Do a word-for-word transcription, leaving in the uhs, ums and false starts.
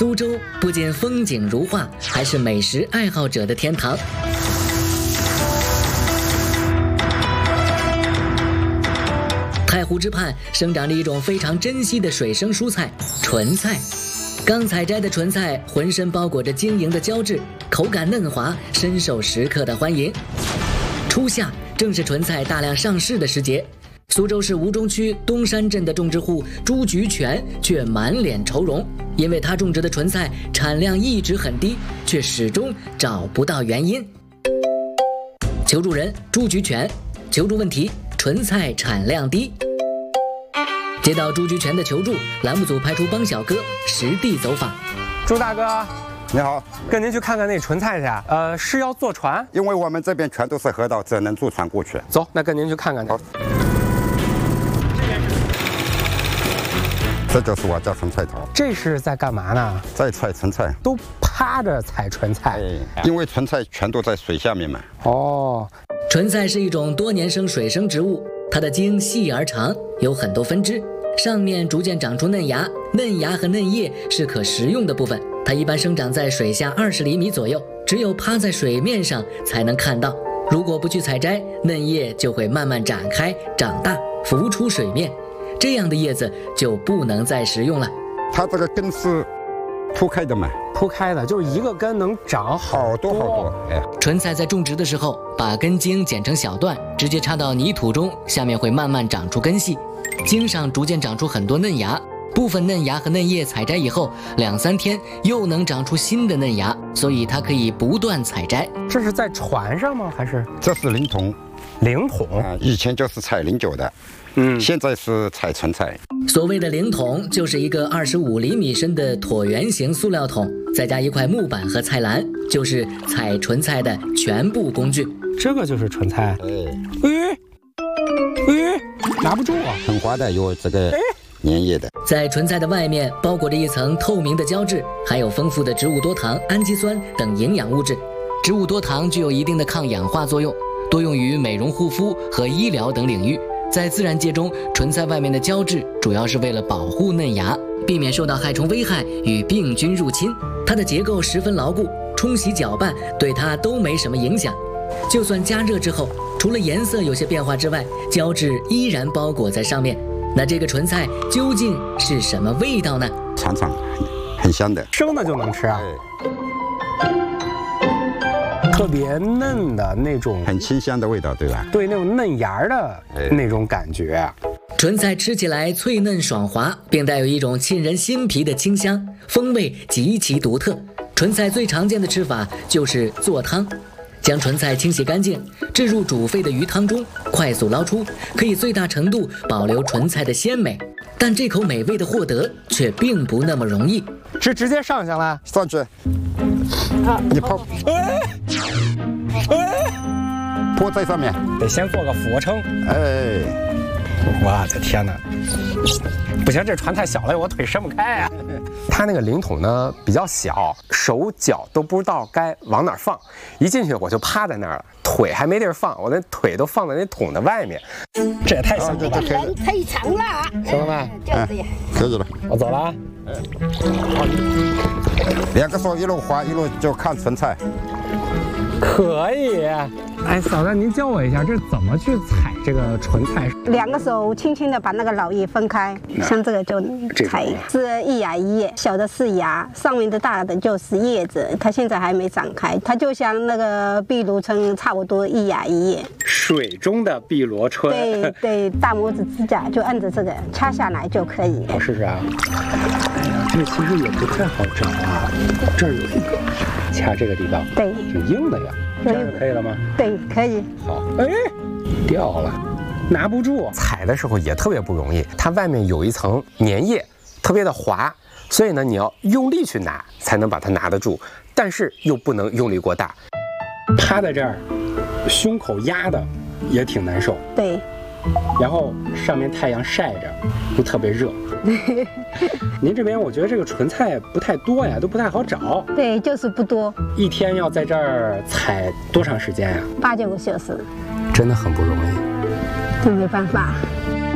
苏州不仅风景如画，还是美食爱好者的天堂。太湖之畔生长着一种非常珍稀的水生蔬菜——莼菜。刚采摘的莼菜浑身包裹着晶莹的胶质，口感嫩滑，深受食客的欢迎。初夏正是莼菜大量上市的时节，苏州市吴中区东山镇的种植户朱菊全却满脸愁容，因为他种植的莼菜产量一直很低，却始终找不到原因。求助人朱菊全，求助问题：莼菜产量低。接到朱菊全的求助，栏目组派出帮小哥实地走访。 朱大哥， 你好， 跟您去看看那莼菜去。呃，是要坐船？ 因为我们这边全都是河道，只能坐船过去。 走，那跟您去看看去。 好。这就是我家莼菜头。 这是在干嘛呢？ 在采莼菜。 都趴着采莼菜。 因为莼菜全都在水下面嘛。 哦。 莼菜是一种多年生水生植物，它的茎细而长，有很多分支，上面逐渐长出嫩芽，嫩芽和嫩叶是可食用的部分。它一般生长在水下二十厘米左右，只有趴在水面上才能看到。如果不去采摘，嫩叶就会慢慢展开、长大、浮出水面，这样的叶子就不能再食用了。 它这个根是铺开的嘛？ 铺开的，就是一个根能长好多好多。哎， 莼菜在种植的时候，把根茎剪成小段，直接插到泥土中，下面会慢慢长出根系，茎上逐渐长出很多嫩芽。部分嫩芽和嫩叶采摘以后，两三天又能长出新的嫩芽，所以它可以不断采摘。 这是在船上吗？还是？ 这是灵桶。 灵桶啊，以前就是采零酒的， 嗯， 现在是采莼菜。 所谓的灵桶就是一个二十五厘米深的椭圆形塑料桶，再加一块木板和菜篮，就是采莼菜的全部工具。 这个就是莼菜。 哎， 哎，哎，拿不住啊， 很滑的，有这个粘液的。 在莼菜的外面包裹着一层透明的胶质，含有丰富的植物多糖、氨基酸等营养物质。植物多糖具有一定的抗氧化作用，多用于美容护肤和医疗等领域。在自然界中，莼菜外面的胶质主要是为了保护嫩芽，避免受到害虫危害与病菌入侵。它的结构十分牢固，冲洗搅拌对它都没什么影响。就算加热之后，除了颜色有些变化之外，胶质依然包裹在上面。那这个莼菜究竟是什么味道呢？ 尝尝，很香的。 生的就能吃啊？特别嫩的那种， 很清香的味道，对吧？ 对，那种嫩芽的那种感觉。 莼菜吃起来脆嫩爽滑，并带有一种沁人心脾的清香，风味极其独特。莼菜最常见的吃法就是做汤，将莼菜清洗干净，置入煮沸的鱼汤中，快速捞出，可以最大程度保留莼菜的鲜美。但这口美味的获得却并不那么容易。 是直接上去了？ 上去。啊，你泡。哎哎，泼在上面， 得先做个俯卧撑。 哎， 我的天哪！不行，这船太小了，我腿伸不开啊。它那个灵桶呢比较小，手脚都不知道该往哪儿放。一进去我就趴在那儿了，腿还没地儿放，我那腿都放在那桶的外面。这也太小了， 这这人太长了。 行了吧？ 就是这样。 可以了， 我走了啊。 两个手一路滑一路就看莼菜。 可以，哎，嫂子，您教我一下，这怎么去采这个莼菜？ 两个手轻轻的把那个老叶分开，像这个就采，是一芽一叶，小的是芽，上面的大的就是叶子，它现在还没长开，它就像那个碧螺春差不多一芽一叶。 水中的碧螺春。 对对，大拇指指甲就按着这个掐下来就可以。 我试试啊。哎呀，这其实也不太好找啊，这儿有一个，掐这个地方。 对， 挺硬的呀。这样可以了吗？ 对，可以。 好，哎，掉了，拿不住。采的时候也特别不容易，它外面有一层粘液，特别的滑，所以呢，你要用力去拿才能把它拿得住，但是又不能用力过大。趴在这儿，胸口压的也挺难受。 对。 然后上面太阳晒着，又特别热。您这边我觉得这个莼菜不太多呀，都不太好找。 对，就是不多。 一天要在这儿采多长时间呀？ 八九个小时。 真的很不容易。 这没办法。